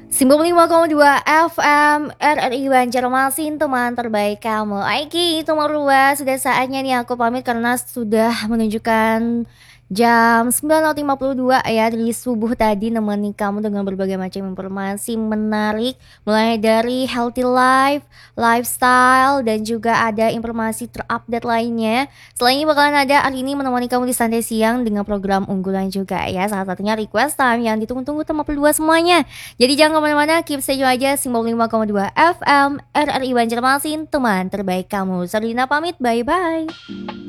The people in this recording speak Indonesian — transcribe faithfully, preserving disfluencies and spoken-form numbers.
sembilan puluh lima koma dua F M R R I Banjarmasin, teman terbaik kamu. Aiki, itu merubah. Sudah saatnya nih aku pamit karena sudah menunjukkan jam sembilan lewat lima puluh dua ya dari subuh tadi, nemani kamu dengan berbagai macam informasi menarik, mulai dari healthy life, lifestyle, dan juga ada informasi terupdate lainnya. Selain ini bakalan ada hari ini menemani kamu di santai siang dengan program unggulan juga ya. Salah satunya request time yang ditunggu-tunggu sama berdua semuanya. Jadi jangan kemana-mana, keep stay tune aja sembilan puluh lima koma dua F M R R I Banjarmasin, teman terbaik kamu. Sarina pamit, bye-bye.